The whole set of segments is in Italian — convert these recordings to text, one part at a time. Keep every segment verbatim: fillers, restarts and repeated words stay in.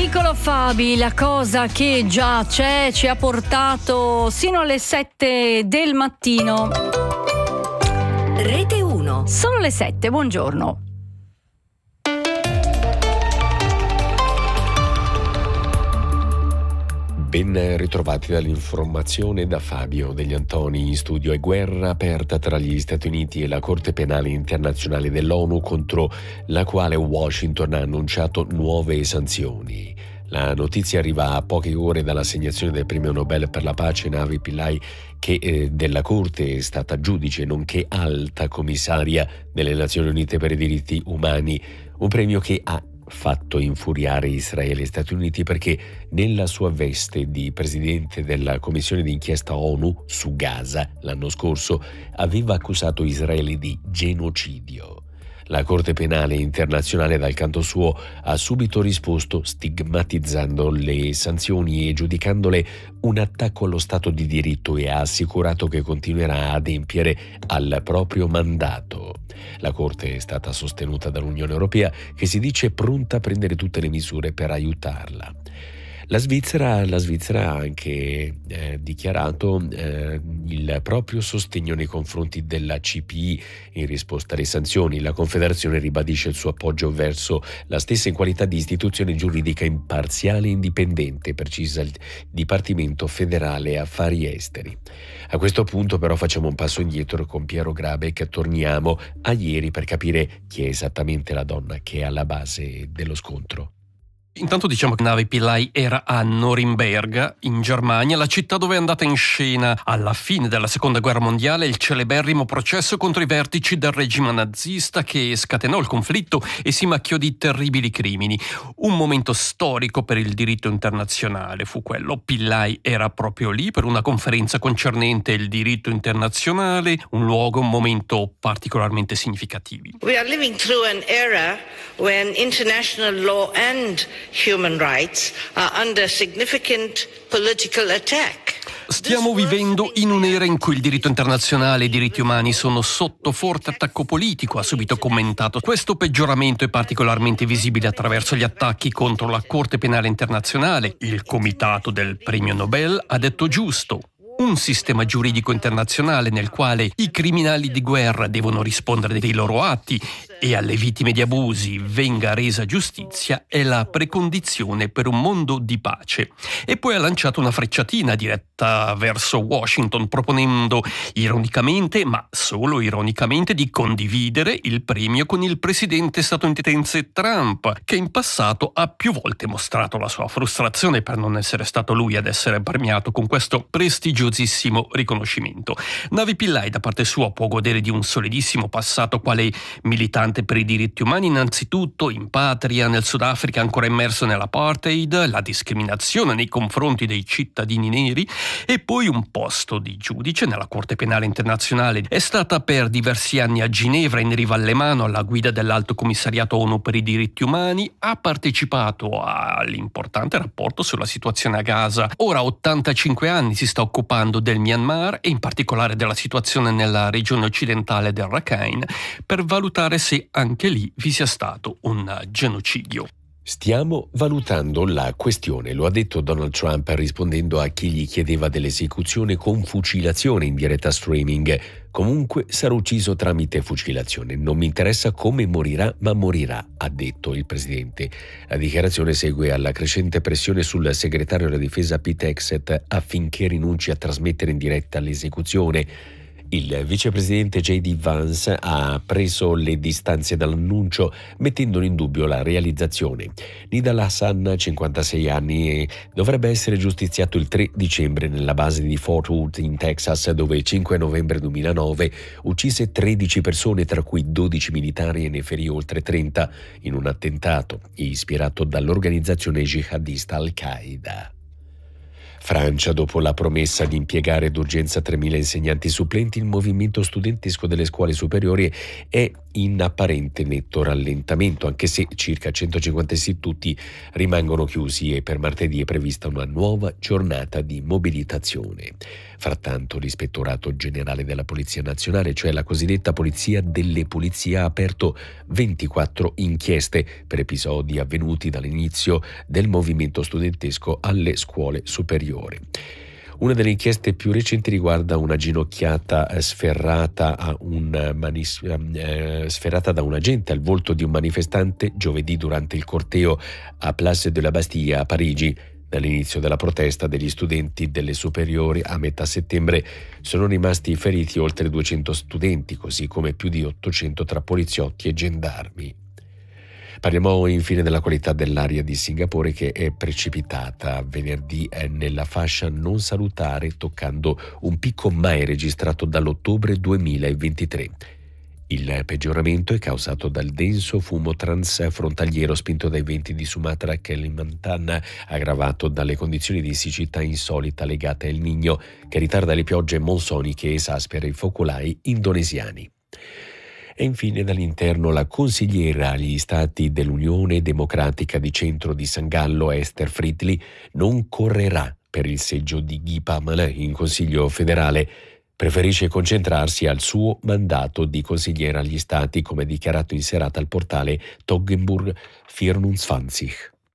Piccolo Fabi, la cosa che già c'è ci ha portato sino alle sette del mattino. Rete uno. Sono le sette, buongiorno. Ben ritrovati dall'informazione da Fabio Degli Antoni. In studio è guerra aperta tra gli Stati Uniti e la Corte Penale Internazionale dell'ONU, contro la quale Washington ha annunciato nuove sanzioni. La notizia arriva a poche ore dall'assegnazione del premio Nobel per la pace Navi Pillay, che eh, della Corte è stata giudice nonché alta commissaria delle Nazioni Unite per i diritti umani, un premio che ha fatto infuriare Israele e Stati Uniti perché nella sua veste di presidente della commissione d'inchiesta ONU su Gaza l'anno scorso aveva accusato Israele di genocidio. La Corte Penale Internazionale dal canto suo ha subito risposto stigmatizzando le sanzioni e giudicandole un attacco allo Stato di diritto, e ha assicurato che continuerà ad adempiere al proprio mandato. La Corte è stata sostenuta dall'Unione Europea, che si dice pronta a prendere tutte le misure per aiutarla. La Svizzera, la Svizzera ha anche eh, dichiarato eh, il proprio sostegno nei confronti della C P I in risposta alle sanzioni. La Confederazione ribadisce il suo appoggio verso la stessa in qualità di istituzione giuridica imparziale e indipendente, precisa il Dipartimento Federale Affari Esteri. A questo punto però facciamo un passo indietro con Piero Grabeck, torniamo a ieri per capire chi è esattamente la donna che è alla base dello scontro. Intanto diciamo che Navi Pillay era a Norimberga, in Germania, la città dove è andata in scena alla fine della Seconda Guerra Mondiale il celeberrimo processo contro i vertici del regime nazista che scatenò il conflitto e si macchiò di terribili crimini. Un momento storico per il diritto internazionale fu quello. Pillay era proprio lì per una conferenza concernente il diritto internazionale, un luogo, un momento particolarmente significativi. We are living through an era when international law and human rights are under significant political attack. Stiamo vivendo in un'era in cui il diritto internazionale e i diritti umani sono sotto forte attacco politico, ha subito commentato. Questo peggioramento è particolarmente visibile attraverso gli attacchi contro la Corte Penale Internazionale. Il comitato del premio Nobel ha detto giusto. Un sistema giuridico internazionale nel quale i criminali di guerra devono rispondere dei loro atti e alle vittime di abusi venga resa giustizia è la precondizione per un mondo di pace. E poi ha lanciato una frecciatina diretta verso Washington, proponendo ironicamente, ma solo ironicamente, di condividere il premio con il presidente statunitense Trump, che in passato ha più volte mostrato la sua frustrazione per non essere stato lui ad essere premiato con questo prestigiosissimo riconoscimento. Navi Pillay da parte sua può godere di un solidissimo passato quale militante per i diritti umani, innanzitutto in patria, nel Sudafrica ancora immerso nell'apartheid, la discriminazione nei confronti dei cittadini neri, e poi un posto di giudice nella Corte Penale Internazionale. È stata per diversi anni a Ginevra in riva alle mano alla guida dell'Alto Commissariato ONU per i diritti umani, ha partecipato all'importante rapporto sulla situazione a Gaza. Ora a ottantacinque anni si sta occupando del Myanmar e in particolare della situazione nella regione occidentale del Rakhine, per valutare se anche lì vi sia stato un genocidio. Stiamo valutando la questione, lo ha detto Donald Trump rispondendo a chi gli chiedeva dell'esecuzione con fucilazione in diretta streaming. Comunque sarà ucciso tramite fucilazione. Non mi interessa come morirà, ma morirà, ha detto il presidente. La dichiarazione segue alla crescente pressione sul segretario della difesa Pete Hegseth affinché rinunci a trasmettere in diretta l'esecuzione. Il vicepresidente J D Vance ha preso le distanze dall'annuncio, mettendone in dubbio la realizzazione. Nidal Hassan, cinquantasei anni, dovrebbe essere giustiziato il tre dicembre nella base di Fort Worth in Texas, dove il cinque novembre duemilanove uccise tredici persone, tra cui dodici militari, e ne ferì oltre trenta in un attentato ispirato dall'organizzazione jihadista Al-Qaeda. Francia, dopo la promessa di impiegare d'urgenza tremila insegnanti supplenti, il movimento studentesco delle scuole superiori è in apparente netto rallentamento, anche se circa centocinquanta istituti rimangono chiusi e per martedì è prevista una nuova giornata di mobilitazione. Frattanto l'Ispettorato Generale della Polizia Nazionale, cioè la cosiddetta Polizia delle Pulizie, ha aperto ventiquattro inchieste per episodi avvenuti dall'inizio del movimento studentesco alle scuole superiori. Una delle inchieste più recenti riguarda una ginocchiata sferrata, a un manis- eh, sferrata da un agente al volto di un manifestante giovedì durante il corteo a Place de la Bastille a Parigi. Dall'inizio della protesta degli studenti delle superiori a metà settembre sono rimasti feriti oltre duecento studenti, così come più di ottocento tra poliziotti e gendarmi. Parliamo infine della qualità dell'aria di Singapore, che è precipitata venerdì nella fascia non salutare, toccando un picco mai registrato dall'ottobre duemilaventitré. Il peggioramento è causato dal denso fumo transfrontaliero spinto dai venti di Sumatra e Kalimantan, aggravato dalle condizioni di siccità insolita legate al Niño, che ritarda le piogge monsoniche e esaspera i focolai indonesiani. E infine dall'interno la consigliera agli Stati dell'Unione Democratica di Centro di San Gallo, Esther Friedli, non correrà per il seggio di Guy Parmelin in Consiglio federale. Preferisce concentrarsi al suo mandato di consigliera agli Stati, come dichiarato in serata al portale Toggenburg vierundzwanzig.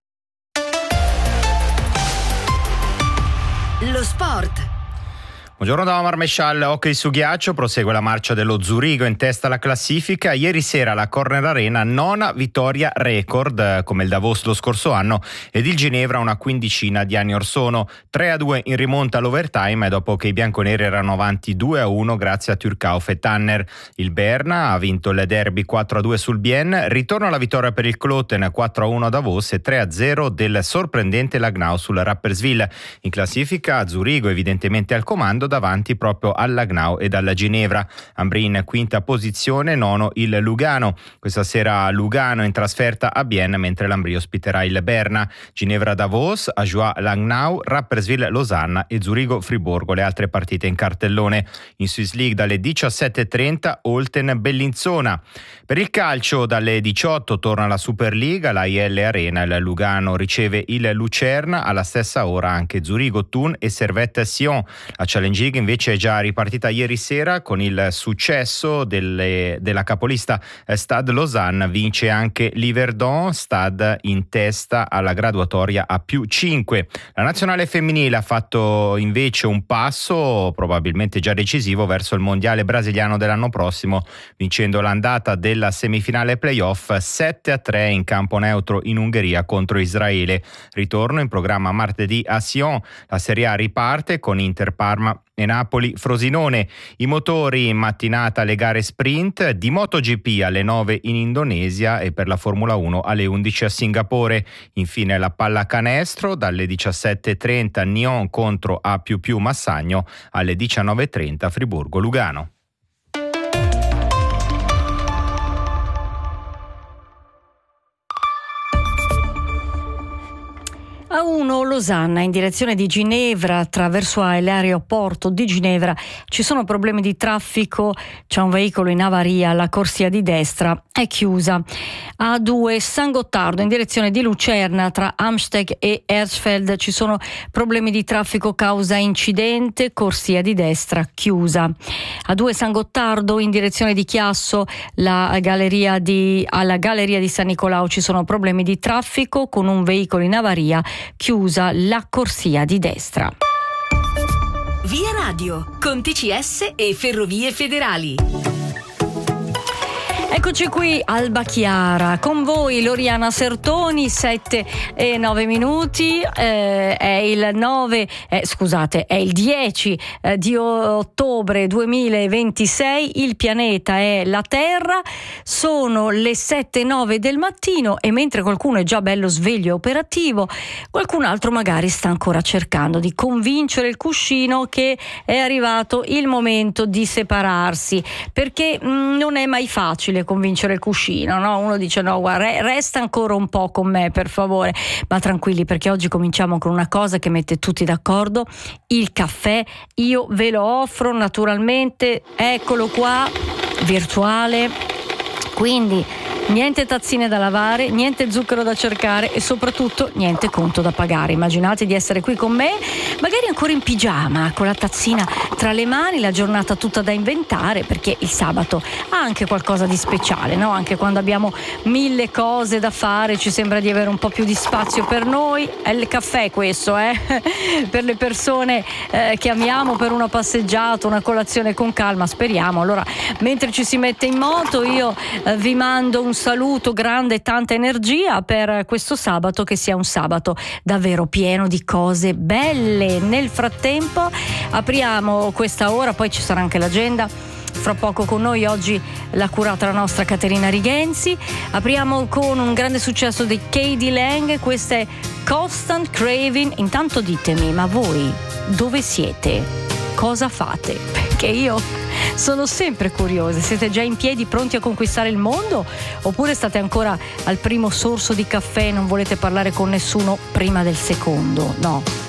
Lo sport. Buongiorno da Omar Mescial. Hockey su ghiaccio, prosegue la marcia dello Zurigo in testa alla classifica. Ieri sera la Corner Arena, nona vittoria record come il Davos lo scorso anno ed il Ginevra una quindicina di anni or sono. tre a due in rimonta all'overtime dopo che i bianconeri erano avanti due a uno grazie a Turcauf e Tanner. Il Berna ha vinto il derby quattro a due sul Bienne, ritorno alla vittoria per il Kloten quattro a uno a Davos e tre a zero del sorprendente Langnau sul Rapperswil. In classifica Zurigo evidentemente al comando, davanti proprio al Langnau ed alla Ginevra. Ambrin quinta posizione, nono il Lugano. Questa sera Lugano in trasferta a Bienne, mentre l'Ambri ospiterà il Berna. Ginevra Davos, Ajoie Langnau, Rapperswil Losanna e Zurigo Friburgo le altre partite in cartellone. In Swiss League dalle diciassette e trenta Olten Bellinzona. Per il calcio dalle diciotto torna la Superliga, la I L Arena, il Lugano riceve il Lucerna, alla stessa ora anche Zurigo Thun e Servette Sion. La Challenge League invece è già ripartita ieri sera con il successo delle, della capolista Stade Lausanne, vince anche l'Yverdon, Stade in testa alla graduatoria a più cinque. La nazionale femminile ha fatto invece un passo probabilmente già decisivo verso il mondiale brasiliano dell'anno prossimo, vincendo l'andata della semifinale playoff sette a tre in campo neutro in Ungheria contro Israele. Ritorno in programma martedì a Sion. La Serie A riparte con Inter Parma e Napoli Frosinone. I motori in mattinata alle gare sprint, di MotoGP alle nove in Indonesia e per la Formula uno alle undici a Singapore. Infine la pallacanestro dalle diciassette e trenta Nyon contro A più più Massagno, alle diciannove e trenta Friburgo Lugano. A uno Losanna in direzione di Ginevra attraverso l'aeroporto di Ginevra ci sono problemi di traffico, c'è un veicolo in avaria, la corsia di destra è chiusa. A due San Gottardo in direzione di Lucerna tra Amsteg e Hersfeld ci sono problemi di traffico causa incidente, corsia di destra chiusa. A due San Gottardo in direzione di Chiasso la galleria di, alla Galleria di San Nicolao ci sono problemi di traffico con un veicolo in avaria, chiusa la corsia di destra. Via Radio, con T C S e Ferrovie Federali. Eccoci qui Alba Chiara, con voi Loriana Sertoni, sette e nove minuti, eh, è il nove, eh, scusate, è il dieci eh, di ottobre duemilaventisei, il pianeta è la Terra, sono le sette e nove del mattino e mentre qualcuno è già bello sveglio e operativo, qualcun altro magari sta ancora cercando di convincere il cuscino che è arrivato il momento di separarsi, perché mh, non è mai facile convincere il cuscino, no? Uno dice no, guarda, resta ancora un po' con me per favore, ma tranquilli perché oggi cominciamo con una cosa che mette tutti d'accordo, il caffè. Io ve lo offro naturalmente, eccolo qua, virtuale, Quindi niente tazzine da lavare, niente zucchero da cercare e soprattutto niente conto da pagare. Immaginate di essere qui con me, magari ancora in pigiama, con la tazzina tra le mani, la giornata tutta da inventare, perché il sabato ha anche qualcosa di speciale, no? Anche quando abbiamo mille cose da fare ci sembra di avere un po' più di spazio per noi. È il caffè questo, eh? Per le persone eh, che amiamo, per una passeggiata, una colazione con calma, speriamo. Allora, mentre ci si mette in moto, io eh, vi mando un saluto grande e tanta energia per questo sabato, che sia un sabato davvero pieno di cose belle. Nel frattempo apriamo questa ora, poi ci sarà anche l'agenda. Fra poco con noi oggi l'ha curata la nostra Caterina Righenzi. Apriamo con un grande successo di K D Lang, questa è Constant Craving. Intanto ditemi, ma voi dove siete? Cosa fate? Perché io sono sempre curiosa. Siete già in piedi pronti a conquistare il mondo? Oppure state ancora al primo sorso di caffè e non volete parlare con nessuno prima del secondo? No.